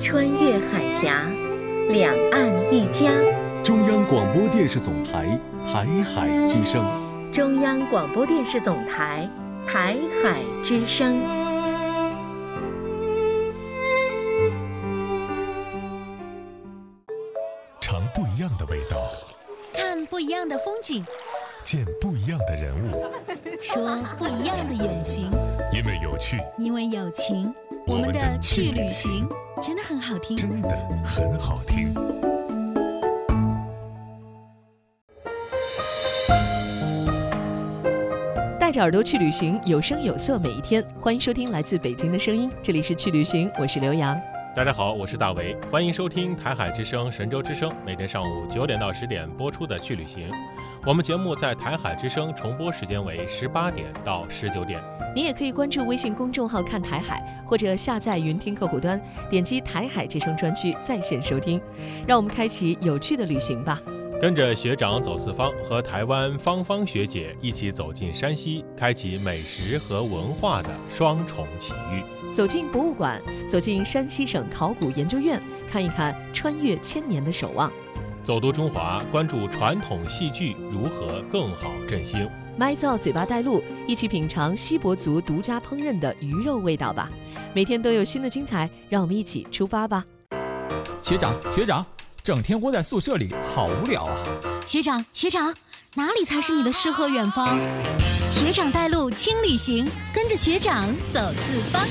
穿越海峡，两岸一家。 中央广播电视总台台海之声。 中央广播电视总台台海之声。 尝不一样的味道， 看不一样的风景， 见不一样的人物， 说不一样的远行。 因为有趣， 因为有情，我们的去旅行真的很好听， 真的很好听。 带着耳朵去旅行，有声有色每一天。欢迎收听来自北京的声音，这里是去旅行，我是刘洋。 大家好，我是大为，欢迎收听台海之声、神州之声，每天上午9点到10点播出的去旅行。我们节目在台海之声重播时间为18点到19点。 你也可以关注微信公众号看台海，或者下载云听客户端，点击台海之声专区在线收听。让我们开启有趣的旅行吧。 跟着学长走四方，和台湾芳芳学姐一起走进山西，开启美食和文化的双重奇遇。 走进博物馆，走进山西省考古研究院，看一看穿越1000年的守望。 走读中华，关注传统戏剧如何更好振兴。 麦造嘴巴带路，一起品尝锡伯族独家烹饪的鱼肉味道吧。每天都有新的精彩，让我们一起出发吧。 学长，整天窝在宿舍里好无聊啊。 学长，哪里才是你的诗和远方？学长带路轻旅行，跟着学长走四方。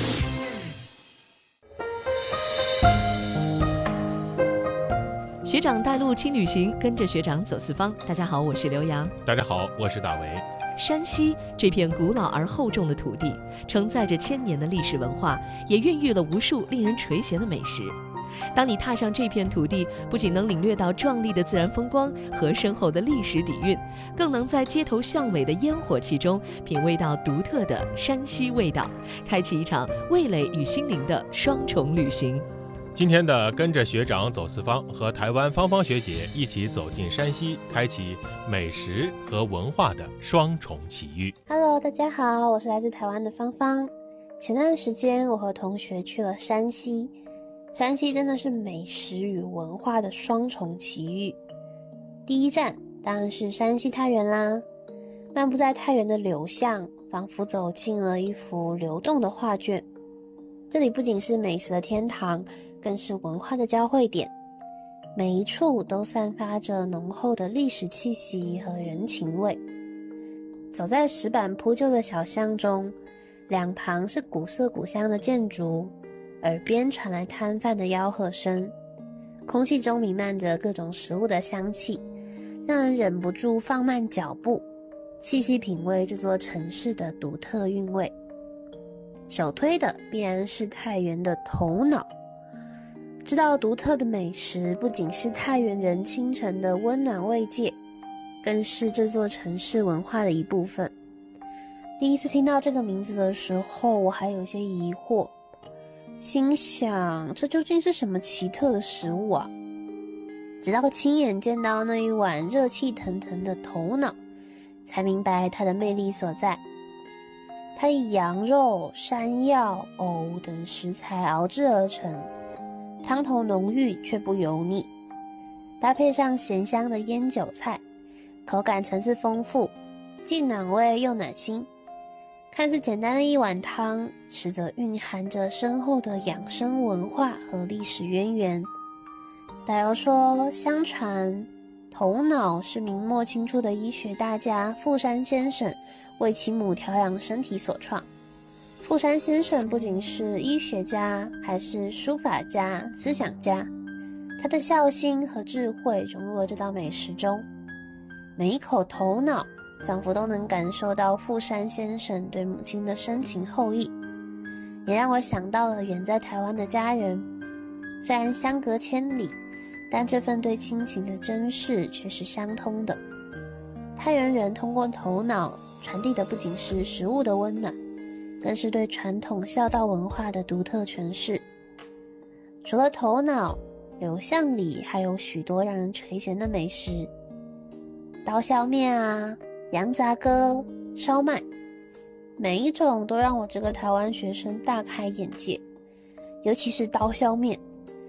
学长带路轻旅行，跟着学长走四方。大家好，我是刘洋。 大家好，我是大为。 山西这片古老而厚重的土地，承载着1000年的历史文化，也孕育了无数令人垂涎的美食。当你踏上这片土地，不仅能领略到壮丽的自然风光和深厚的历史底蕴，更能在街头巷尾的烟火气中品味到独特的山西味道，开启一场味蕾与心灵的双重旅行。 今天的跟着学长走四方，和台湾芳芳学姐一起走进山西，开启美食和文化的双重奇遇。 Hello， 大家好，我是来自台湾的芳芳。前段时间我和同学去了山西，山西真的是美食与文化的双重奇遇。第一站当然是山西太原啦，漫步在太原的柳巷，仿佛走进了一幅流动的画卷。这里不仅是美食的天堂，更是文化的交汇点，每一处都散发着浓厚的历史气息和人情味。走在石板铺就的小巷中，两旁是古色古香的建筑，耳边传来摊贩的吆喝声，空气中弥漫着各种食物的香气，让人忍不住放慢脚步，细细品味这座城市的独特韵味。首推的必然是太原的头脑。知道独特的美食不仅是太原人清晨的温暖慰藉，更是这座城市文化的一部分。第一次听到这个名字的时候，我还有些疑惑，心想这究竟是什么奇特的食物啊？直到亲眼见到那一碗热气腾腾的头脑，才明白它的魅力所在。它以羊肉、山药、藕等食材熬制而成，汤头浓郁却不油腻，搭配上咸香的腌韭菜，口感层次丰富，既暖胃又暖心。看似简单的一碗汤，实则蕴含着深厚的养生文化和历史渊源。导游说，相传头脑是明末清初的医学大家富山先生为其母调养身体所创。富山先生不仅是医学家，还是书法家、思想家，他的孝心和智慧融入了这道美食中。每一口头脑仿佛都能感受到富山先生对母亲的深情厚谊，也让我想到了远在台湾的家人。虽然相隔千里，但这份对亲情的珍视却是相通的。太原人通过头脑传递的不仅是食物的温暖，更是对传统孝道文化的独特诠释。除了头脑，柳巷里还有许多让人垂涎的美食，刀削面啊，羊杂割、烧麦，每一种都让我这个台湾学生大开眼界。尤其是刀削面，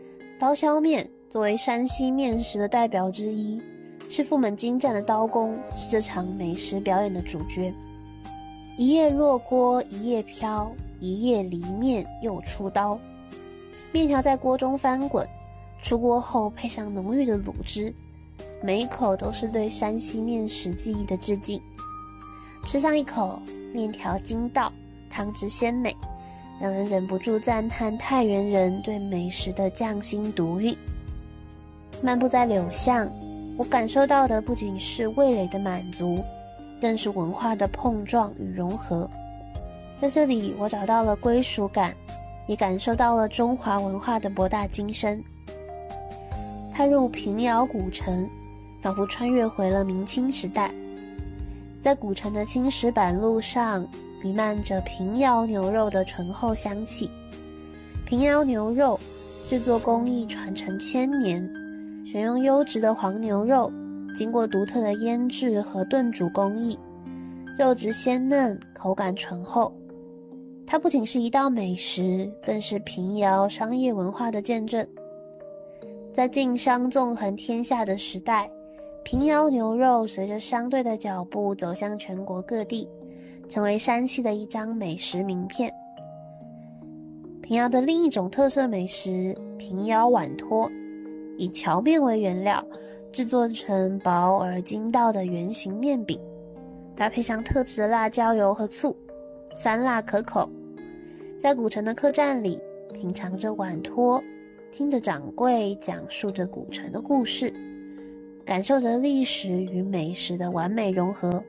刀削面作为山西面食的代表之一，师傅们精湛的刀工是这场美食表演的主角。一夜落锅一夜飘，一夜离面又出刀。面条在锅中翻滚，出锅后配上浓郁的卤汁，每一口都是对山西面食技艺的致敬。吃上一口，面条筋道，汤汁鲜美，让人忍不住赞叹太原人对美食的匠心独运。漫步在柳巷，我感受到的不仅是味蕾的满足，更是文化的碰撞与融合。在这里，我找到了归属感，也感受到了中华文化的博大精深。踏入平遥古城，仿佛穿越回了明清时代。在古城的青石板路上，弥漫着平遥牛肉的醇厚香气。平遥牛肉制作工艺传承1000年，选用优质的黄牛肉，经过独特的腌制和炖煮工艺，肉质鲜嫩，口感醇厚。它不仅是一道美食，更是平遥商业文化的见证。在晋商纵横天下的时代，平遥牛肉随着商队的脚步走向全国各地，成为山西的一张美食名片。平遥的另一种特色美食平遥碗托，以荞面为原料，制作成薄而筋道的圆形面饼，搭配上特制的辣椒油和醋，酸辣可口。在古城的客栈里，品尝着碗托，听着掌柜讲述着古城的故事，感受着历史与美食的完美融合。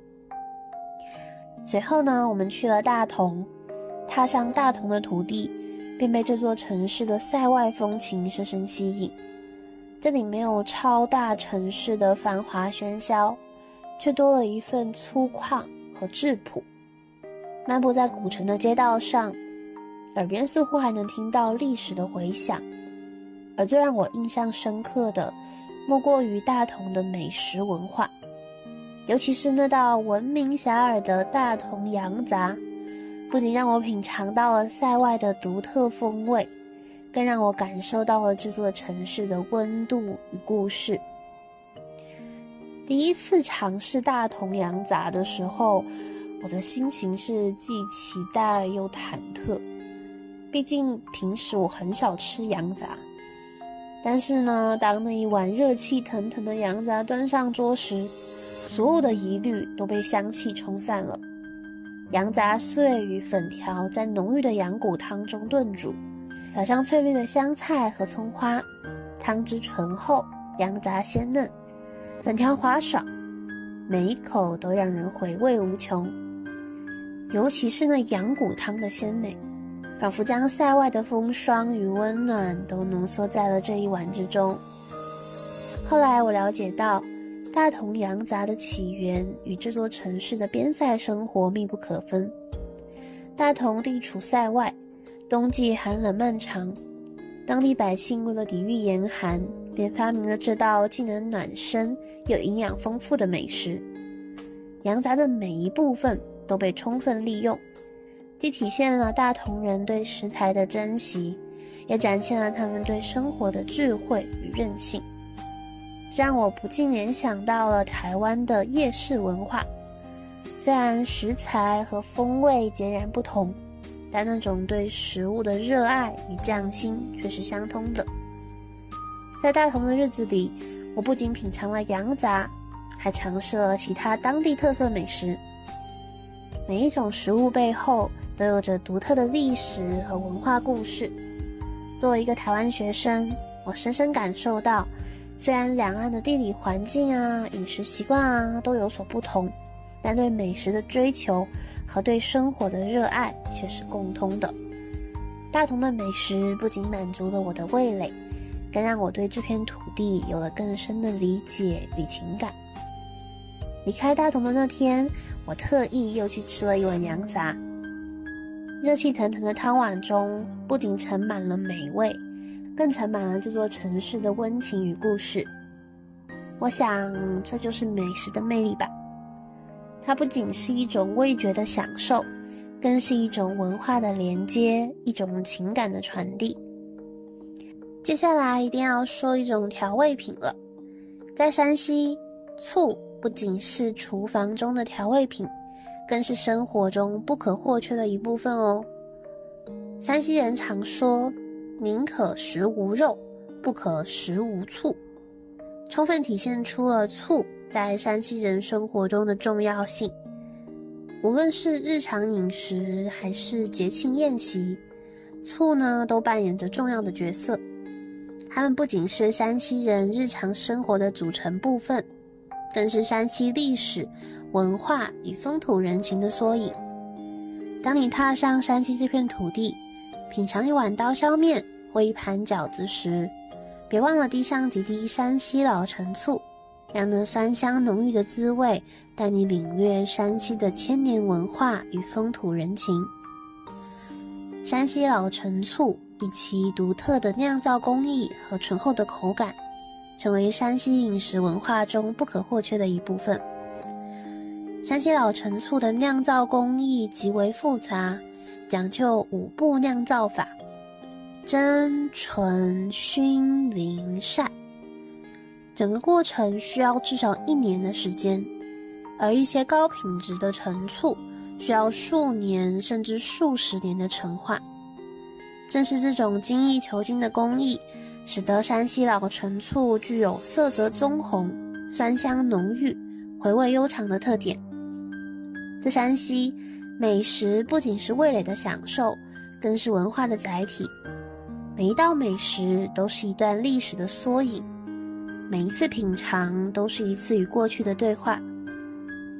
随后呢，我们去了大同，踏上大同的土地，便被这座城市的塞外风情深深吸引。这里没有超大城市的繁华喧嚣，却多了一份粗犷和质朴。漫步在古城的街道上，耳边似乎还能听到历史的回响。而最让我印象深刻的，莫过于大同的美食文化，尤其是那道闻名遐迩的大同羊杂，不仅让我品尝到了塞外的独特风味，更让我感受到了这座城市的温度与故事。第一次尝试大同羊杂的时候，我的心情是既期待又忐忑。毕竟平时我很少吃羊杂，但是呢，当那一碗热气腾腾的羊杂端上桌时，所有的疑虑都被香气冲散了。羊杂碎与粉条在浓郁的羊骨汤中炖煮，撒上翠绿的香菜和葱花，汤汁醇厚，羊杂鲜嫩，粉条滑爽，每一口都让人回味无穷。尤其是那羊骨汤的鲜美，仿佛将塞外的风霜与温暖都浓缩在了这一碗之中。后来我了解到，大同羊杂的起源与这座城市的边塞生活密不可分。大同地处塞外，冬季寒冷漫长，当地百姓为了抵御严寒，便发明了这道既能暖身又营养丰富的美食。羊杂的每一部分都被充分利用，既体现了大同人对食材的珍惜，也展现了他们对生活的智慧与韧性，让我不禁联想到了台湾的夜市文化。虽然食材和风味截然不同，但那种对食物的热爱与匠心却是相通的。在大同的日子里，我不仅品尝了羊杂，还尝试了其他当地特色美食。每一种食物背后都有着独特的历史和文化故事。作为一个台湾学生，我深深感受到，虽然两岸的地理环境啊、饮食习惯啊都有所不同，但对美食的追求和对生活的热爱却是共通的。大同的美食不仅满足了我的味蕾，更让我对这片土地有了更深的理解与情感。离开大同的那天，我特意又去吃了一碗羊杂。热气腾腾的汤碗中，不仅盛满了美味，更盛满了这座城市的温情与故事。我想，这就是美食的魅力吧。它不仅是一种味觉的享受，更是一种文化的连接，一种情感的传递。 接下来一定要说一种调味品了。在山西，醋不仅是厨房中的调味品，更是生活中不可或缺的一部分哦。山西人常说，宁可食无肉，不可食无醋，充分体现出了醋在山西人生活中的重要性。无论是日常饮食还是节庆宴席，醋呢都扮演着重要的角色。它们不仅是山西人日常生活的组成部分，更是山西历史、文化与风土人情的缩影。当你踏上山西这片土地，品尝一碗刀削面或一盘饺子时，别忘了滴上几滴山西老陈醋，让那酸香浓郁的滋味带你领略山西的千年文化与风土人情。山西老陈醋以其独特的酿造工艺和醇厚的口感，成为山西饮食文化中不可或缺的一部分。山西老陈醋的酿造工艺极为复杂，讲究5步酿造法：蒸、醇、熏、淋、晒。整个过程需要至少1年的时间，而一些高品质的陈醋需要数年甚至数十年的陈化。正是这种精益求精的工艺，使得山西老陈醋具有色泽棕红、酸香浓郁、回味悠长的特点。在山西，美食不仅是味蕾的享受，更是文化的载体。每一道美食都是一段历史的缩影，每一次品尝都是一次与过去的对话。